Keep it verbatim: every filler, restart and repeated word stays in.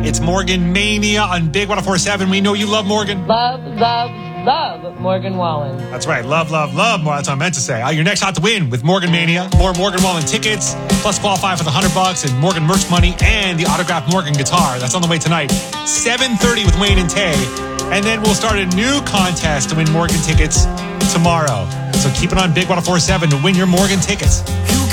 It's Morgan Mania on Big one oh four point seven. We know you love Morgan. Love, love, love Morgan Wallen. That's right. Love, love, love. More. That's what I meant to say. Uh, your next shot to win with Morgan Mania. More Morgan Wallen tickets, plus qualify for the one hundred bucks and Morgan merch money and the autographed Morgan guitar. That's on the way tonight. seven thirty with Wayne and Tay. And then we'll start a new contest to win Morgan tickets tomorrow. So keep it on Big one oh four point seven to win your Morgan tickets. You